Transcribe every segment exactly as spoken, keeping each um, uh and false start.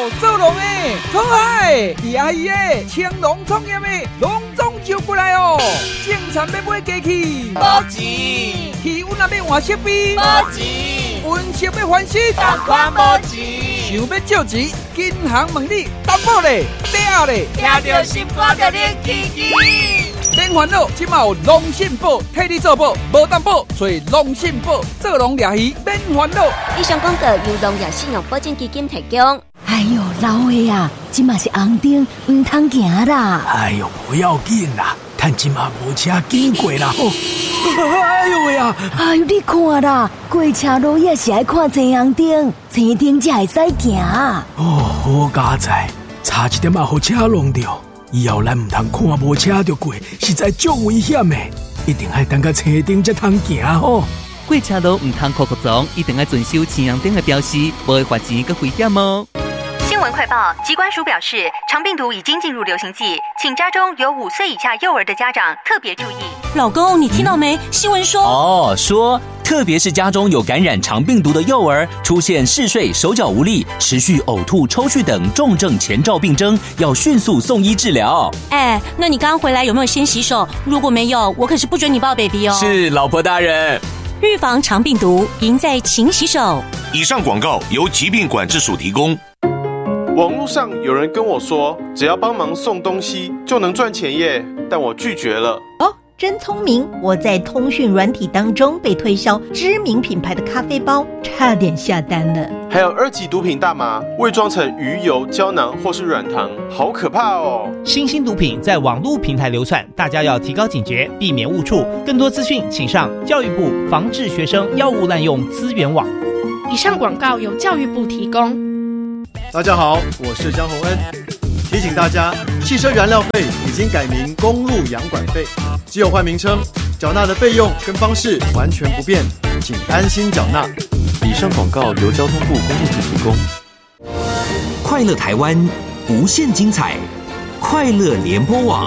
做龙的、讨海、牙医的、青龙创业的，拢总招过来哦。种田要买机器， 无钱； 气温也要换设备， 无钱； 温室要翻新， 同款无钱。 想要借钱，银行问你担保嘞、抵咧， 听到心肝就练起起。 免烦恼，即马有龙信宝替你做保，无担保，所以龙信宝做龙掠鱼免烦恼。 以上广告由龙岩信用保证基金提供。 哎呦，老岁啊，即马是红灯，唔通行啦。 哎呦，不要紧啦，趁即马无车经过啦。哦，哎呦喂啊！ 哎呦，你看啦，过车路也是爱看前红灯，前灯才会使行。 哦，好佳哉，差一点啊，互车弄着。以后咱唔通看无车就过，实在足危险的，一定要等到车灯才通行吼。 过车路唔通酷酷撞，一定要遵守前红灯的标示，不会罚钱跟危险哦。 新闻快报，疾管署表示，肠病毒已经进入流行季，请家中有五岁以下幼儿的家长特别注意。 老公，你听到没？新闻说哦，说特别是家中有感染肠病毒的幼儿，出现嗜睡、手脚无力、持续呕吐、抽搐等重症前兆病征，要迅速送医治疗。 哎，那你刚刚回来有没有先洗手？如果没有，我可是不准你抱 baby 哦。 是，老婆大人。 预防肠病毒，赢在勤洗手。 以上广告由疾病管制署提供。 网络上有人跟我说，只要帮忙送东西就能赚钱耶，但我拒绝了。 哦，真聪明！我在通讯软体当中被推销知名品牌的咖啡包，差点下单了。 还有二级毒品大麻，伪装成鱼油、胶囊或是软糖，好可怕哦！ 新兴毒品在网络平台流窜，大家要提高警觉，避免误触。更多资讯请上教育部防治学生药物滥用资源网。 以上广告由教育部提供。 大家好，我是江宏恩，提醒大家，汽车燃料费已经改名公路养管费，只有换名称，缴纳的费用跟方式完全不变，请安心缴纳。 以上广告由交通部公路局提供。 快乐台湾，无限精彩，快乐联播网。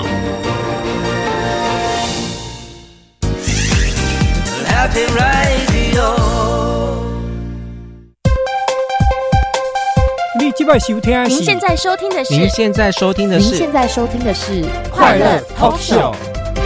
Happy Radio。 你即摆收听的是？ 您现在收听的是？ 您现在收听的是？ 您现在收听的是快乐 Talk Show。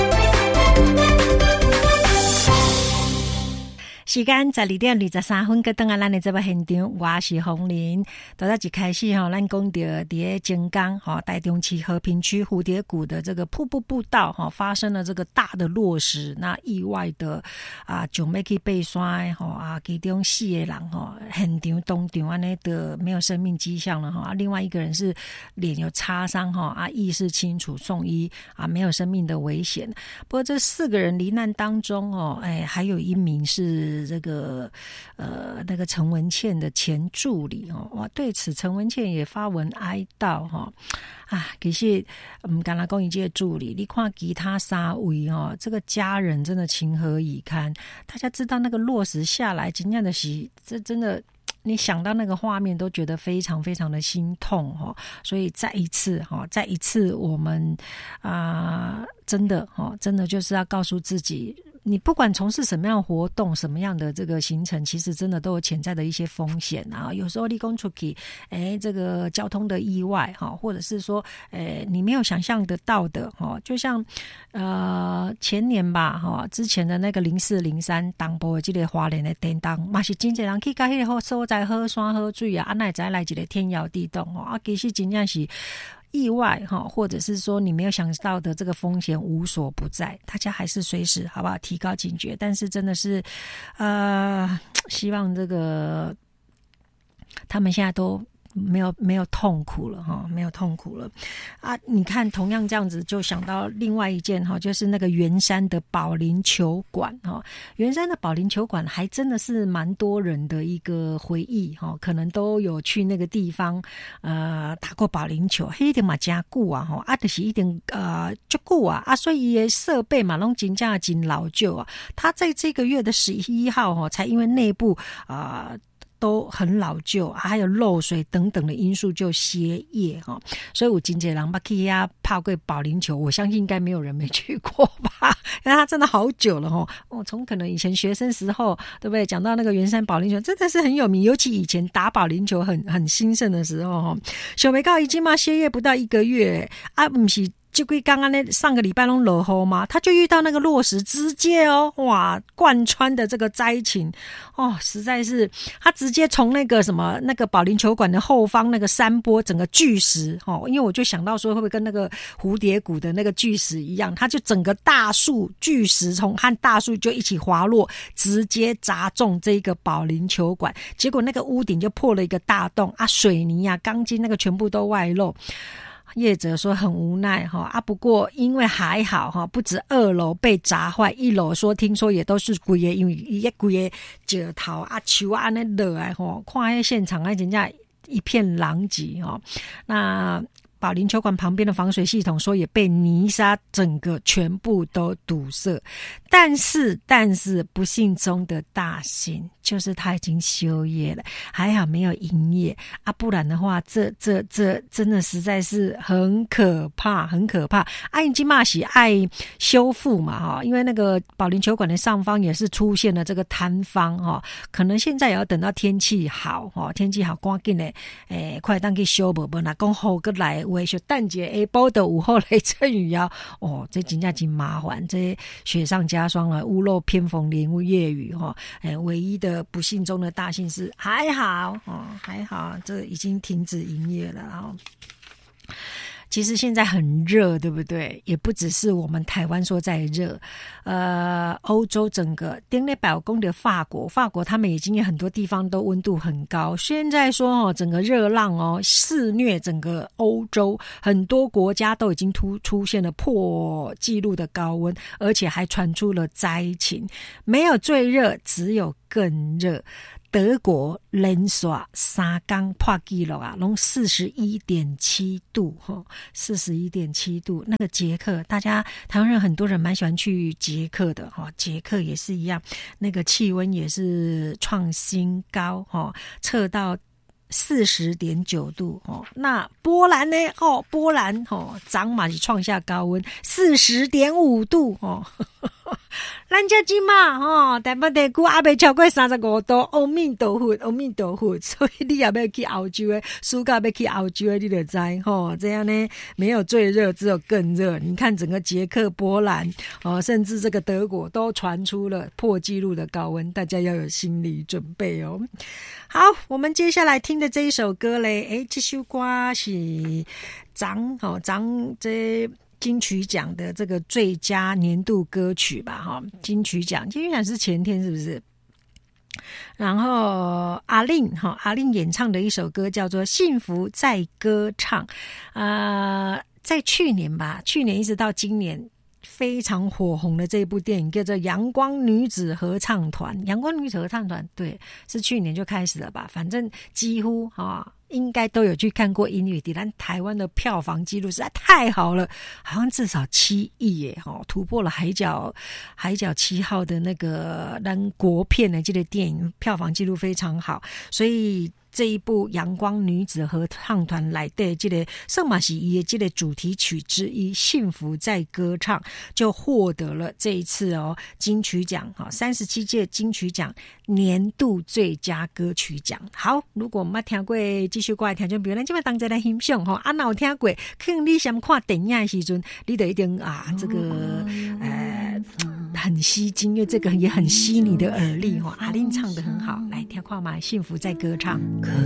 时间十二点二十三分，搁等下咱的这个现场，我是洪玲。到到一开始吼，咱讲到伫金刚吼台中市和平区蝴蝶谷的这个瀑布步道吼发生了这个大的落石，那意外的啊，就要去爬山吼啊，其中四个人吼现场当场安尼的没有生命迹象了吼啊，另外一个人是脸有擦伤吼啊，意识清楚送医啊，没有生命的危险。不过这四个人罹难当中哦，哎，还有一名是。这个呃，那个陈文茜的前助理哦，哇，对此陈文茜也发文哀悼哈、哦、啊，其实嗯，刚才讲一届助理，你看其他三位哦，这个家人真的情何以堪？大家知道那个落石下来，真正的是这真的。你想到那个画面都觉得非常非常的心痛哦，所以再一次哈，再一次我们啊、呃，真的哈，真的就是要告诉自己。你不管从事什么样的活动，什么样的这个行程，其实真的都有潜在的一些风险啊。有时候你讲出去，哎，这个交通的意外哈，或者是说，哎，你没有想象得到的哈，就像呃前年吧哈，之前的那个零四零三东部的这个花莲的电动，嘛是真侪人去到迄个所在喝山喝水啊，啊那再来一个天摇地动哦，啊其实真正是。意外哈，或者是说你没有想到的这个风险无所不在，大家还是随时好不好提高警觉？但是真的是，呃，希望这个他们现在都。没有没有痛苦了哈，没有痛苦了啊！你看，同样这样子，就想到另外一件哈，就是那个圆山的保龄球馆哈。圆山的保龄球馆还真的是蛮多人的一个回忆哈，可能都有去那个地方呃打过保龄球，迄一定嘛真久啊哈，啊就是一定呃足久啊啊，所以的设备嘛拢真正真老旧啊。他在这个月的十一号哈，才因为内部啊。呃都很老旧，还有漏水等等的因素就歇业哈。所以我真侪人捌去遐泡过保龄球，我相信应该没有人没去过吧，因为它真的好久了哈。哦，从可能以前学生时候，对不对？讲到那个圆山保龄球，真的是很有名，尤其以前打保龄球很很兴盛的时候哈。想没到已经嘛歇业不到一个月啊，不是。就归刚刚那上个礼拜拢落雨嘛，他就遇到那个落石，直接哦哇贯穿的这个灾情哦，实在是他直接从那个什么那个保龄球馆的后方那个山坡整个巨石哦，因为我就想到说会不会跟那个蝴蝶谷的那个巨石一样，他就整个大树巨石从和大树就一起滑落，直接砸中这个保龄球馆，结果那个屋顶就破了一个大洞啊，水泥啊钢筋那个全部都外露。业者说很无奈哈啊，不过因为还好哈，不止二楼被砸坏，一楼说听说也都是规个，因为一规个石头啊、树啊安尼落来吼，看迄现场啊，真正一片狼藉哈。那保龄球馆旁边的防水系统说也被泥沙整个全部都堵塞，但是但是不幸中的大幸就是它已经休业了，还好没有营业啊，不然的话这这这真的实在是很可怕很可怕。啊因今嘛是爱修复嘛哈，因为那个保龄球馆的上方也是出现了这个坍方哈，可能现在也要等到天气好哈，天气好赶紧的诶快当去修无无，若讲雨过来话就等一下下晡就有雨雷阵雨啊，哦这真的真麻烦，这雪上加霜了，屋漏偏逢连夜雨哈，诶唯一的不幸中的大幸是还好哦，还好这已经停止营业了哦。其实现在很热，对不对？也不只是我们台湾说在热，呃，欧洲整个丁内百公的法国，法国他们已经有很多地方都温度很高。现在说哦，整个热浪哦肆虐整个欧洲，很多国家都已经突出现了破纪录的高温，而且还传出了灾情。没有最热，只有更热。德国连续三天破纪录啊，拢四十一点七度哈，四十一点七度。那个捷克，大家台湾人很多人蛮喜欢去捷克的哈，捷克也是一样，那个气温也是创新高哈，测到四十点九度哦。那波兰呢？哦，波兰哦，涨嘛是创下高温，四十点五度哦。咱这今嘛吼，台北地区还没超过三十五度，阿弥陀佛，阿弥陀佛。所以你也要去欧洲的，暑假要去欧洲的，你就知吼。这样呢，没有最热，只有更热。你看整个捷克、波兰哦，甚至这个德国都传出了破纪录的高温，大家要有心理准备哦。好，我们接下来听的这一首歌嘞，诶，这首歌是张哦张这。金曲奖的这个最佳年度歌曲吧，哈，金曲奖，金曲奖是前天是不是？然后阿令哈，阿令演唱的一首歌叫做《幸福在歌唱》，呃，在去年吧，去年一直到今年非常火红的这部电影叫做《阳光女子合唱团》，阳光女子合唱团，对，是去年就开始了吧？反正几乎啊。应该都有去看过音乐，但台湾的票房纪录实在太好了，好像至少七亿耶，突破了海角海角七号的那个咱国片的这个电影票房纪录非常好，所以这一部阳光女子合唱团来的这个圣马西伊的这个主题曲之一《幸福在歌唱》就获得了这一次哦金曲奖哈三十七届金曲奖年度最佳歌曲奖。好，如果我们听过继续过来听，就比如咱今晚当在来欣赏哈，啊，有听过，可能你想看电影的时阵，你得一定啊这个呃很吸睛，因为这个也很吸你的耳力哈。阿令唱得很好，来听看嘛，《幸福在歌唱》。 可